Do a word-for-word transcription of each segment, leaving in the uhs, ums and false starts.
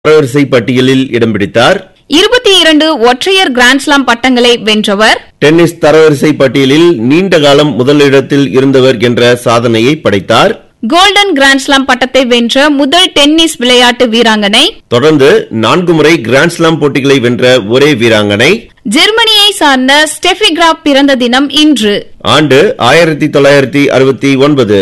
தரவரிசை பட்டியலில் இடம் பிடித்தார். இருபத்தி இரண்டு ஒற்றையர் கிராண்ட்ஸ்லாம் பட்டங்களை வென்றவர். டென்னிஸ் தரவரிசை பட்டியலில் நீண்ட காலம் முதலிடத்தில் இருந்தவர் என்ற சாதனையை படைத்தார். கோல்டன் கிராண்ட்ஸ்லாம் பட்டத்தை வென்ற முதல் டென்னிஸ் விளையாட்டு வீராங்கனை. தொடர்ந்து நான்கு முறை கிராண்ட்ஸ்லாம் போட்டிகளை வென்ற ஒரே வீராங்கனை. ஜெர்மனியை சார்ந்த ஸ்டெஃபி கிராப் பிறந்த தினம் இன்று. ஆண்டு ஆயிரத்தி தொள்ளாயிரத்தி அறுபத்தி ஒன்பது.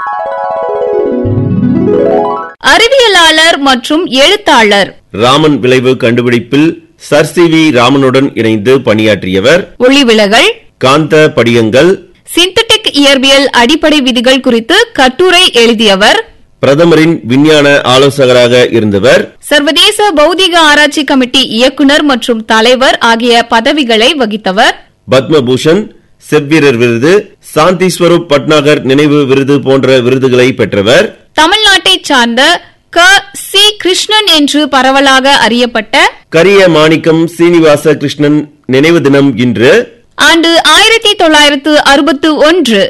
அறிவியலாளர் மற்றும் எழுத்தாளர். ராமன் விளைவு கண்டுபிடிப்பில் சர் சி வி ராமனுடன் இணைந்து பணியாற்றியவர். ஒளிவிலகல், காந்த படிகங்கள், சிந்தட்டிக் இயற்பியல் அடிப்படை விதிகள் குறித்து கட்டுரை எழுதியவர். பிரதமரின் விஞ்ஞான ஆலோசகராக இருந்தவர். சர்வதேச பௌதிக ஆராய்ச்சி கமிட்டி இயக்குநர் மற்றும் தலைவர் ஆகிய பதவிகளை வகித்தவர். பத்மபூஷன், செவ்வீரர் விருது, சாந்தி ஸ்வரூப் பட்நாகர் நினைவு விருது போன்ற விருதுகளை பெற்றவர். தமிழ்நாட்டை சார்ந்த க சி கிருஷ்ணன் என்று பரவலாக அறியப்பட்ட கரிய மாணிக்கம் சீனிவாச கிருஷ்ணன் நினைவு தினம் இன்று. ஆண்டு ஆயிரத்தி தொள்ளாயிரத்து அறுபத்தி ஒன்று.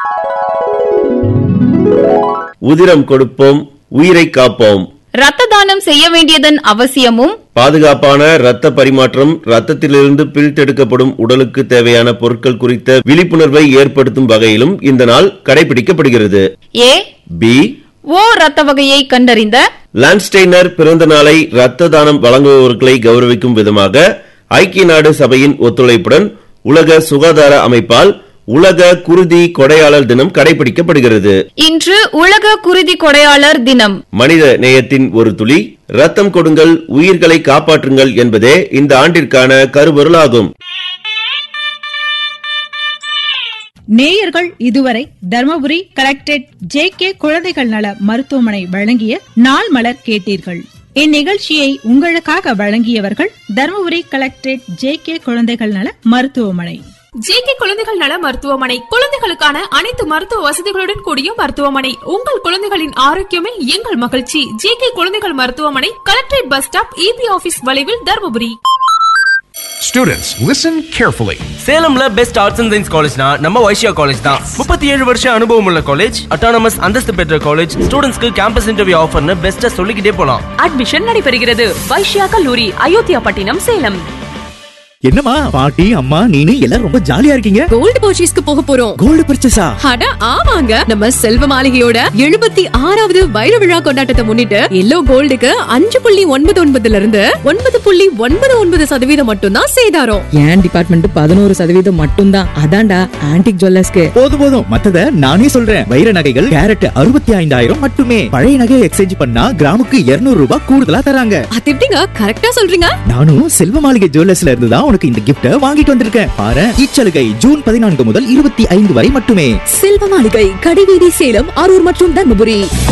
உதிரம் கொடுப்போம், உயிரை காப்போம். ரத்த தானம் செய்ய வேண்டியதன் அவசியமும், பாதுகாப்பான ரத்த பரிமாற்றம், ரத்தத்திலிருந்து பிரித்தெடுக்கப்படும் உடலுக்கு தேவையான பொருட்கள் குறித்த விழிப்புணர்வை ஏற்படுத்தும் வகையிலும் இந்த நாள் கடைபிடிக்கப்படுகிறது. ஏ பி ஓ ரத்த வகையை கண்டறிந்த லான்ஸ்டெய்னர் பிறந்த நாளை ரத்த தானம் வழங்குபவர்களை கௌரவிக்கும் விதமாக ஐக்கிய நாடு சபையின் ஒத்துழைப்புடன் உலக சுகாதார அமைப்பால் உலக குருதி கொடையாளர் தினம் கடைபிடிக்கப்படுகிறது. இன்று உலக குருதி கொடையாளர் தினம். மனித நேயத்தின் ஒரு துளி, ரத்தம் கொடுங்கள், உயிர்களை காப்பாற்றுங்கள் என்பதே இந்த ஆண்டிற்கான கருப்பொருளாகும். நேயர்கள் இதுவரை தர்மபுரி கலெக்டரேட் ஜே கே குழந்தைகள் நல மருத்துவமனை வழங்கிய நாள் மலர் கேட்டீர்கள். இந்நிகழ்ச்சியை உங்களுக்காக வழங்கியவர்கள் தர்மபுரி கலெக்டரேட் ஜே கே குழந்தைகள் நல மருத்துவமனை. ஜே கே குழந்தைகள் நல மருத்துவமனை குழந்தைகளுக்கான அனைத்து மருத்துவ வசதிகளுடன் கூடிய மருத்துவமனை. உங்கள் குழந்தைகளின் ஆரோக்கியமே எங்கள் மகிழ்ச்சி. ஜே கே குழந்தைகள் மருத்துவமனை, collectorate bus stop, EB office வளைவில், Dharmapuri. Students, listen carefully. சேலம்ல best arts and science காலேஜ்னா நம்ம வைஷ்யா காலேஜ் தான். முப்பத்தி ஏழு வருஷம் அனுபவம் உள்ள காலேஜ், அட்டானமஸ் அந்தஸ்து பெற்ற காலேஜ், ஸ்டூடெண்ட்ஸ்க்கு கேம்பஸ் இன்டர்வியூ ஆஃபர்னு பெஸ்ட்டா சொல்லிக்கிட்டே போலாம். அட்மிஷன் நடைபெறுகிறது. வைஷ்யா கல்லூரி, அயோத்தியா பட்டினம், சேலம். என்னமா பாட்டி அம்மா நீனு எல்லாரும் ரொம்ப ஜாலியா இருக்கீங்க? கோல்டு பர்ச்சேஸ்க்கு போக போறோம். கோல்டு பர்ச்சேஸா? அட ஆமாங்க, நம்ம செல்வ மாளிகையோட எழுபத்தி ஆறாவது வைர விழா கொண்டாட்டத்தை முன்னிட்டு எல்லோ கோல்டுக்கு அஞ்சு புள்ளி ஒன்பது ஒன்பதுல இருந்து ஒன்பது புள்ளி ஒன்பது ஒன்பது சதவீதம் மட்டும் தான் சேதாரம். ஏன் டிபார்ட்மெண்ட் பதினோரு சதவீதம் மட்டும் தான். அதான்டா ஆன்டிக் ஜுவல்லர்ஸ்க்கு. போதும் போதும், மத்தத நானே சொல்றேன். வைர நகைகள் கேரட் அறுபத்தி ஐந்தாயிரம் மட்டுமே. பழைய நகையை எக்ஸ்சேஞ்ச் பண்ணா கிராமுக்கு இருநூறு ரூபாய் கூடுதலா தராங்க. அது எப்படிங்க கரெக்டா சொல்றீங்க? நானும் செல்வ மாளிகை ஜுவல்லர்ஸ்ல இருந்து தான் உனக்கு இந்த கிஃப்ட் வாங்கிட்டு வந்திருக்கேன். பாரு, இச்சலுகை ஜூன் பதினான்கு முதல் இருபத்தி ஐந்து வரை மட்டுமே. செல்வ மாளிகை, கடைவீதி, சேலம், அரூர் மற்றும் தர்மபுரி.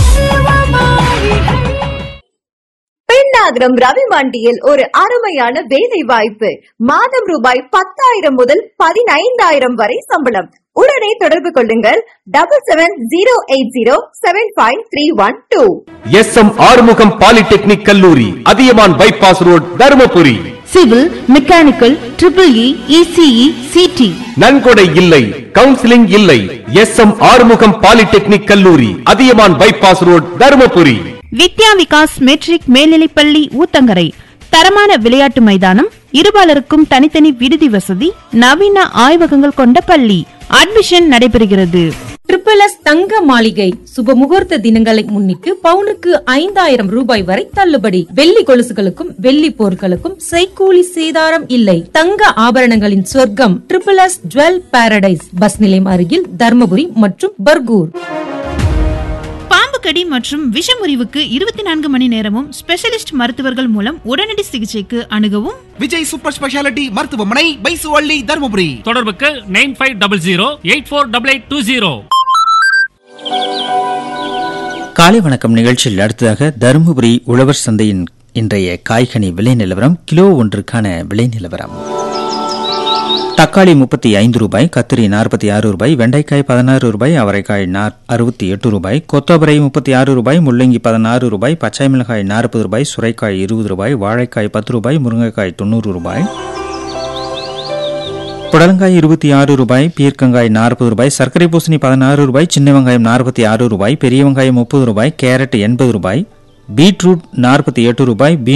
பெண்ணாகரம் ரவி மண்டியில் ஒரு அருமையான வேலை வாய்ப்பு. மாதம் ரூபாய் பத்தாயிரம் முதல் பதினைந்தாயிரம் வரை சம்பளம். உடனே தொடர்பு கொள்ளுங்கள். Double seven zero eight zero seven five three one two. S M Arumugam polytechnic கல்லூரி, Athiyaman bypass road, Dharmapuri. Civil, mechanical, triple E, ECE, CD. நன்கொடை இல்லை, கவுன்சிலிங் இல்லை. எஸ் எம் ஆறுமுகம் பாலிடெக்னிக் கல்லூரி, அதியமான் பைபாஸ் ரோட், தர்மபுரி. வித்யா விகாஸ் மெட்ரிக் மேல்நிலைப்பள்ளி, ஊத்தங்கரை. தரமான விளையாட்டு மைதானம், இருபாலருக்கும் தனித்தனி விடுதி வசதி, நவீன ஆய்வகங்கள் கொண்ட பள்ளி. அட்மிஷன் நடைபெறுகிறது. ட்ரிபிள் எஸ் தங்க மாளிகை சுப முகூர்த்த தினங்களை முன்னிட்டு பவுனுக்கு ஐந்தாயிரம் ரூபாய் வரை தள்ளுபடி. வெள்ளி கொலுசுகளுக்கும் வெள்ளி பொருட்களுக்கும் செய்கூலி சேதாரம் இல்லை. தங்க ஆபரணங்களின் சொர்க்கம் triple S jewel Paradise, bus நிலையம் அருகில், தர்மபுரி மற்றும் பர்கூர். பாம்பு கடி மற்றும் விஷமுறிவுக்கு இருபத்தி நான்கு மணி நேரமும் ஸ்பெஷலிஸ்ட் மருத்துவர்கள் மூலம் உடனடி சிகிச்சைக்கு அணுகவும் விஜய் சூப்பர் ஸ்பெஷாலிட்டி மருத்துவமனை, பைசுவள்ளி, தர்மபுரி. தொடர்புக்கு nine five double zero eight four double eight two zero. காலை வணக்கம் நிகழ்ச்சியில் அடுத்ததாக தருமபுரி உழவர் சந்தையின் இன்றைய காய்கனி விலை நிலவரம். கிலோ ஒன்றுக்கான விலை நிலவரம். தக்காளி முப்பத்தி ஐந்து ரூபாய், கத்திரி நாற்பத்தி ஆறு ரூபாய், வெண்டைக்காய் பதினாறு ரூபாய், அவரைக்காய் அறுபத்தி எட்டு ரூபாய், கொத்தவரை முப்பத்தி ஆறு ரூபாய், முள்ளங்கி பதினாறு ரூபாய், பச்சை மிளகாய் நாற்பது ரூபாய், சுரைக்காய் இருபது ரூபாய், வாழைக்காய் பத்து ரூபாய், முருங்கைக்காய் தொண்ணூறு ரூபாய், புடலங்காய் இருபத்தி ஆறு ரூபாய், பீர்க்கங்காய் நாற்பது ரூபாய், சர்க்கரை பூசணி பதினாறு ரூபாய், சின்ன வெங்காயம் நாற்பத்தி ஆறு ரூபாய், பெரிய வெங்காயம் முப்பது ரூபாய், கேரட் எண்பது ரூபாய், பீட்ரூட் நாற்பத்தி எட்டு ரூபாய்